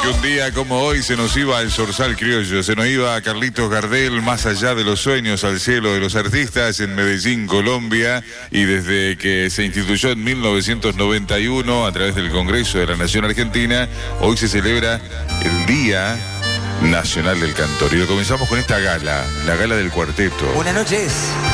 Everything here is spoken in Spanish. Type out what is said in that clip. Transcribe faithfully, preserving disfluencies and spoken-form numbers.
un día como hoy se nos iba el zorzal criollo, se nos iba a Carlitos Gardel, más allá de los sueños, al cielo de los artistas, en Medellín, Colombia, y desde que se instituyó en mil novecientos noventa y uno a través del Congreso de la Nación Argentina, hoy se celebra el Día Nacional del Cantor. Y lo comenzamos con esta gala, la gala del cuarteto. Buenas noches.